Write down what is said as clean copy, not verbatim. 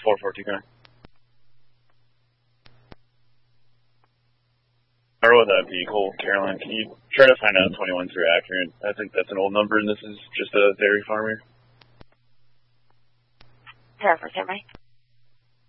442 car. Or would that be Cole, Caroline? Can you try to find out 21's accurate? I think that's an old number, and this is just a dairy farmer. 10%, right?